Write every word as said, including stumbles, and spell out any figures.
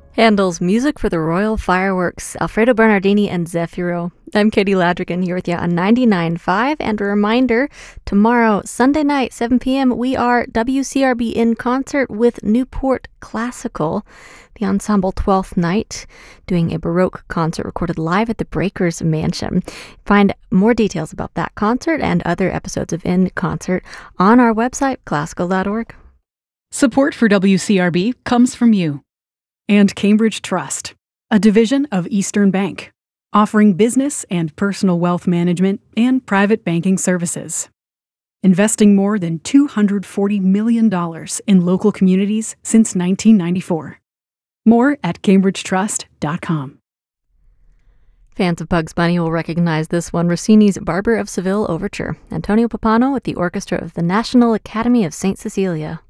Handel's music for the Royal Fireworks, Alfredo Bernardini and Zefiro. I'm Katie Ladrigan here with you on ninety-nine point five, and a reminder, tomorrow, Sunday night, seven p.m., we are W C R B in concert with Newport Classical, the ensemble twelfth Night, doing a Baroque concert recorded live at the Breakers Mansion. Find more details about that concert and other episodes of In Concert on our website, classical dot org. Support for W C R B comes from you. And Cambridge Trust, a division of Eastern Bank, offering business and personal wealth management and private banking services. Investing more than two hundred forty million dollars in local communities since nineteen ninety-four. More at cambridge trust dot com. Fans of Bugs Bunny will recognize this one, Rossini's Barber of Seville Overture. Antonio Papano with the orchestra of the National Academy of Saint Cecilia.